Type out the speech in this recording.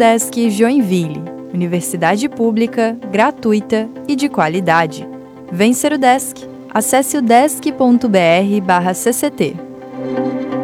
Udesc Joinville, universidade pública, gratuita e de qualidade. Vem ser Udesc! Acesse udesc.br/cct.